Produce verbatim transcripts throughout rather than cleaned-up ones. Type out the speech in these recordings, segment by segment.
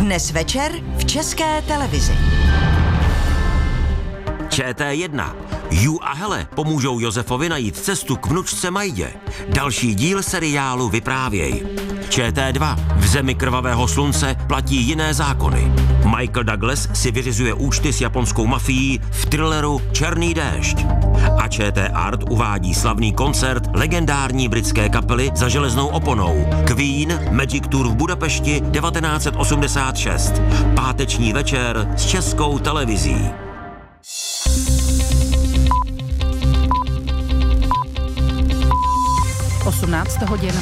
Dnes večer v České televizi. Č T jedna. Ju a Hele pomůžou Josefovi najít cestu k vnučce Majdě. Další díl seriálu Vyprávěj. Č T dva. V zemi krvavého slunce platí jiné zákony. Michael Douglas si vyřizuje účty s japonskou mafií v thrilleru Černý déšť. A Č T Art uvádí slavný koncert legendární britské kapely Za železnou oponou Queen Magic Tour v Budapešti devatenáct set osmdesát šest. Páteční večer s Českou televizí. osmnáct hodin.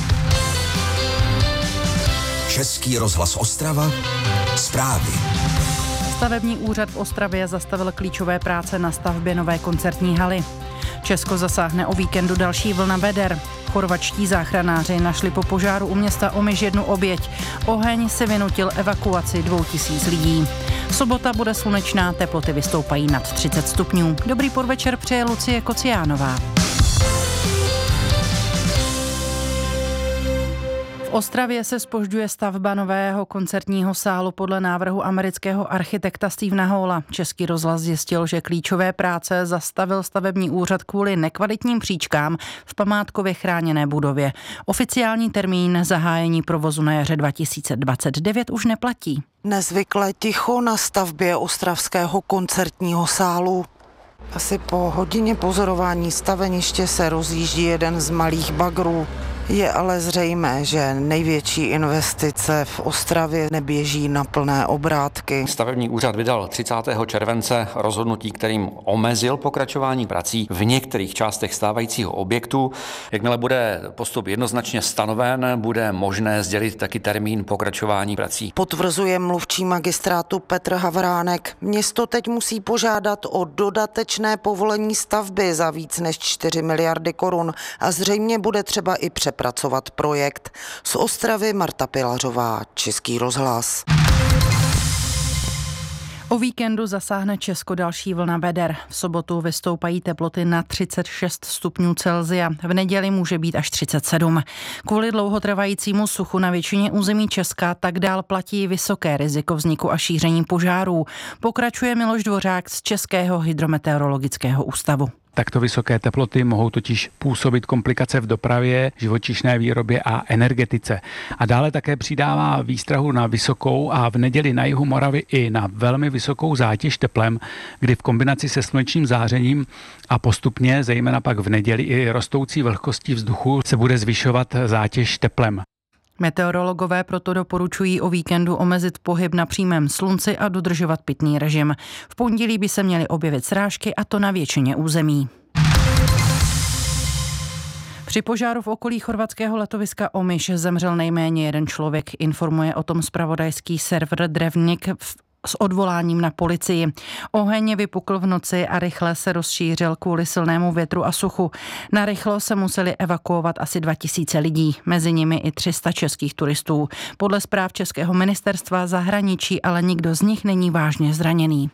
Český rozhlas Ostrava. Zprávy. Stavební úřad v Ostravě zastavil klíčové práce na stavbě nové koncertní haly. Česko zasáhne o víkendu další vlna veder. Chorvačtí záchranáři našli po požáru u města Omiš jednu oběť. Oheň si vynutil evakuaci dvou tisíc lidí. Sobota bude slunečná, teploty vystoupají nad třicet stupňů. Dobrý podvečer přeje Lucie Kociánová. V Ostravě se zpožďuje stavba nového koncertního sálu podle návrhu amerického architekta Stevena Halla. Český rozhlas zjistil, že klíčové práce zastavil stavební úřad kvůli nekvalitním příčkám v památkově chráněné budově. Oficiální termín zahájení provozu na jaře dva tisíce dvacet devět už neplatí. Nezvykle ticho na stavbě ostravského koncertního sálu. Asi po hodině pozorování staveniště se rozjíždí jeden z malých bagrů. Je ale zřejmé, že největší investice v Ostravě neběží na plné obrátky. Stavební úřad vydal třicátého července rozhodnutí, kterým omezil pokračování prací v některých částech stávajícího objektu. Jakmile bude postup jednoznačně stanoven, bude možné sdělit taky termín pokračování prací. Potvrzuje mluvčí magistrátu Petr Havránek. Město teď musí požádat o dodatečné povolení stavby za víc než čtyři miliardy korun a zřejmě bude třeba i přepracovat pracovat projekt. Z Ostravy Marta Pilařová, Český rozhlas. O víkendu zasáhne Česko další vlna veder. V sobotu vystoupají teploty na třicet šest stupňů Celsia. V neděli může být až třicet sedm. Kvůli dlouhotrvajícímu suchu na většině území Česka tak dál platí vysoké riziko vzniku a šíření požárů. Pokračuje Miloš Dvořák z Českého hydrometeorologického ústavu. Takto vysoké teploty mohou totiž působit komplikace v dopravě, živočišné výrobě a energetice. A dále také přidává výstrahu na vysokou a v neděli na jihu Moravy i na velmi vysokou zátěž teplem, kdy v kombinaci se slunečním zářením a postupně, zejména pak v neděli i rostoucí vlhkostí vzduchu, se bude zvyšovat zátěž teplem. Meteorologové proto doporučují o víkendu omezit pohyb na přímém slunci a dodržovat pitný režim. V pondělí by se měly objevit srážky a to na většině území. Při požáru v okolí chorvatského letoviska Omiš zemřel nejméně jeden člověk, informuje o tom zpravodajský server Drevnik s odvoláním na policii. Oheň vypukl v noci a rychle se rozšířil kvůli silnému větru a suchu. Narychlo se museli evakuovat asi dva tisíce lidí, mezi nimi i tři sta českých turistů. Podle zpráv Českého ministerstva zahraničí ale nikdo z nich není vážně zraněný.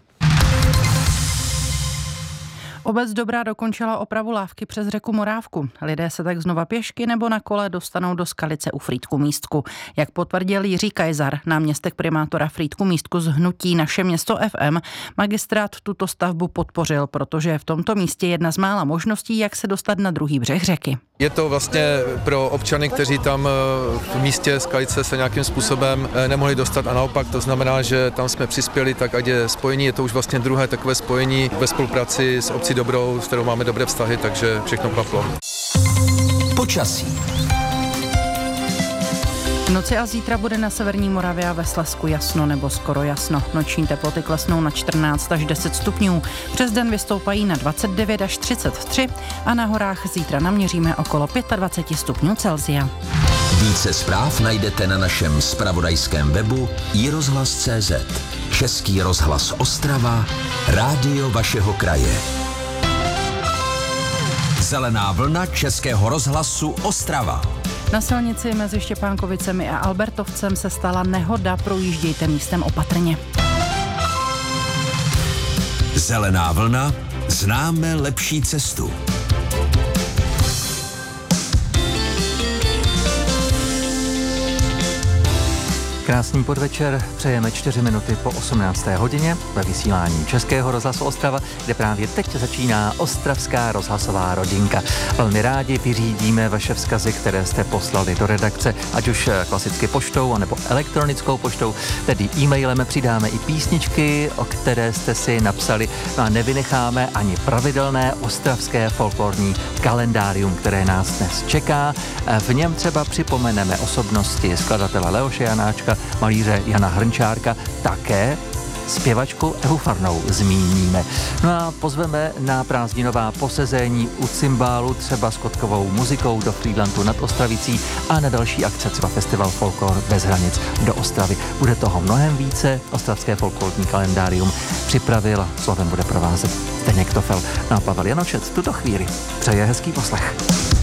Obec Dobrá dokončila opravu lávky přes řeku Morávku. Lidé se tak znova pěšky nebo na kole dostanou do Skalice u Frýdku Místku. Jak potvrdil Jiří Kajzar, náměstek primátora Frýdku Místku z hnutí Naše město F M, magistrát tuto stavbu podpořil, protože je v tomto místě jedna z mála možností, jak se dostat na druhý břeh řeky. Je to vlastně pro občany, kteří tam v místě Skalice se nějakým způsobem nemohli dostat a naopak, to znamená, že tam jsme přispěli, tak ať je spojení, je to už vlastně druhé takové spojení ve spolupráci s obcí Dobrou, s kterou máme dobré vztahy, takže všechno klaplo. Počasí. V noci a zítra bude na severní Moravě a ve Slezsku jasno nebo skoro jasno. Noční teploty klesnou na čtrnáct až deset stupňů. Přes den vystoupají na dvacet devět až třicet tři a na horách zítra naměříme okolo dvacet pět stupňů Celsia. Více zpráv najdete na našem zpravodajském webu i rozhlas tečka cé zet. Český rozhlas Ostrava, rádio vašeho kraje. Zelená vlna Českého rozhlasu Ostrava. Na silnici mezi Štěpánkovicemi a Albertovcem se stala nehoda, projíždějte místem opatrně. Zelená vlna, známe lepší cestu. Krásný podvečer, přejeme čtyři minuty po osmnácté hodině ve vysílání Českého rozhlasu Ostrava, kde právě teď začíná Ostravská rozhlasová rodinka. Velmi rádi vyřídíme vaše vzkazy, které jste poslali do redakce, ať už klasicky poštou, anebo elektronickou poštou, tedy e-mailem. Přidáme i písničky, o které jste si napsali, no a nevynecháme ani pravidelné ostravské folklorní kalendárium, které nás dnes čeká. V něm třeba připomeneme osobnosti skladatele Leoše Janáčka, malíře Jana Hrnčárka, také zpěvačku Evu Farnou zmíníme. No a pozveme na prázdninová posezení u cymbálu, třeba s kotkovou muzikou do Frýdlantu nad Ostravicí a na další akce, třeba Festival Folklor bez hranic do Ostravy. Bude toho mnohem více. Ostravské folklorní kalendárium připravil a slovem bude provázet Zdeněk Tofel. No a Pavel Janošec v tuto chvíli přeje hezký poslech.